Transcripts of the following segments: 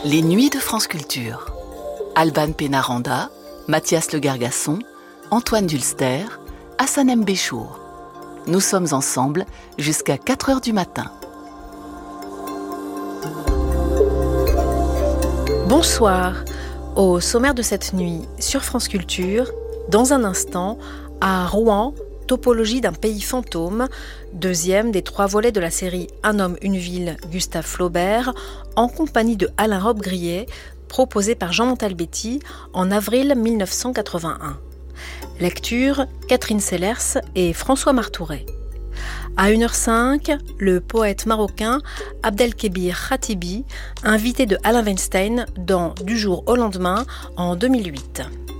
Les Nuits de France Culture. Alban Pénaranda, Mathias Le Gargasson, Antoine Dulster, Hassanem Béchour. Nous sommes ensemble jusqu'à 4h du matin. Bonsoir. Au sommaire de cette nuit sur France Culture, dans un instant, à Rouen, Topologie d'un pays fantôme, deuxième des 3 volets de la série Un homme, une ville, Gustave Flaubert, en compagnie de Alain Robbe-Grillet, proposé par Jean Montalbetti en avril 1981. Lecture, Catherine Sellers et François Martouret. À 1h05, le poète marocain Abdelkébir Khatibi, invité de Alain Weinstein dans Du jour au lendemain en 2008.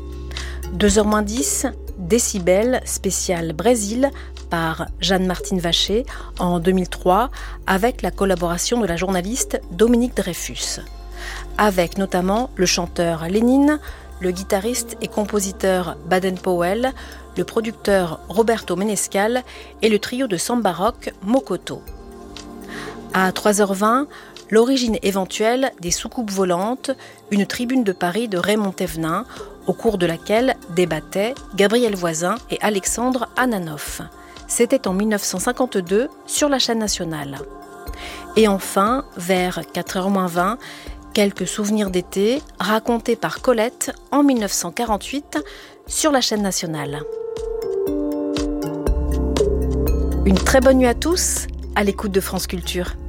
2h10, Décibel spécial Brésil par Jeanne-Martine Vacher en 2003 avec la collaboration de la journaliste Dominique Dreyfus. Avec notamment le chanteur Lénine, le guitariste et compositeur Baden-Powell, le producteur Roberto Menescal et le trio de samba rock Mokoto. À 3h20, l'origine éventuelle des soucoupes volantes, une tribune de Paris de Raymond Thévenin, au cours de laquelle débattaient Gabriel Voisin et Alexandre Ananoff. C'était en 1952 sur la chaîne nationale. Et enfin, vers 4h20, quelques souvenirs d'été racontés par Colette en 1948 sur la chaîne nationale. Une très bonne nuit à tous, à l'écoute de France Culture.